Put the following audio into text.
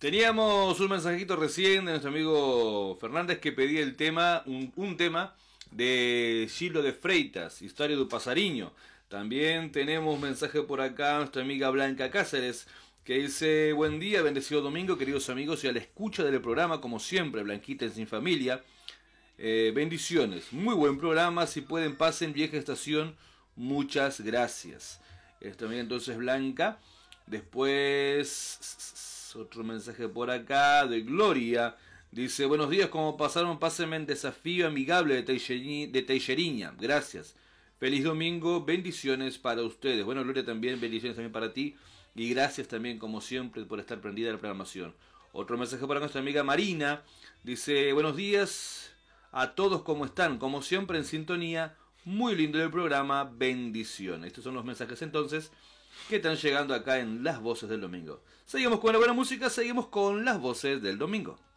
Teníamos un mensajito recién de nuestro amigo Fernández que pedía el tema, un tema de Gilo de Freitas, Historia do Pasariño. También tenemos mensaje por acá, nuestra amiga Blanca Cáceres, que dice: buen día, bendecido domingo, queridos amigos, y a la escucha del programa, como siempre, Blanquita en Sin Familia. Bendiciones, muy buen programa, si pueden pasen, vieja estación, muchas gracias. También entonces Blanca. Después otro mensaje por acá de Gloria. Dice: buenos días, ¿cómo pasaron? Pásenme en desafío amigable de Teixeirinha. Gracias. Feliz domingo, bendiciones para ustedes. Bueno, Gloria, también bendiciones también para ti. Y gracias también, como siempre, por estar prendida a la programación. Otro mensaje para nuestra amiga Marina. Dice: buenos días a todos, ¿cómo están? Como siempre, en sintonía. Muy lindo el programa, bendiciones. Estos son los mensajes entonces que están llegando acá en Las Voces del Domingo. Seguimos con la buena música, seguimos con Las Voces del Domingo.